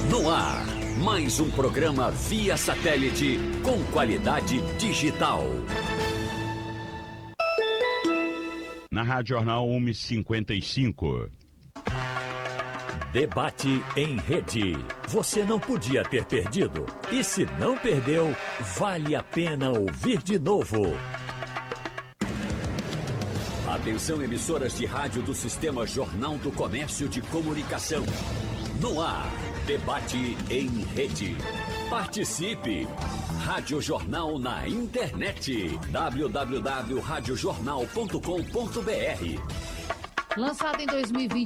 No ar, mais um programa via satélite com qualidade digital. Na Rádio Jornal 1h55. Debate em rede. Você não podia ter perdido. E se não perdeu, vale a pena ouvir de novo. Atenção, emissoras de rádio do Sistema Jornal do Comércio de Comunicação. No ar, debate em rede. Participe! Rádio Jornal na internet. www.radiojornal.com.br. Lançado em 2020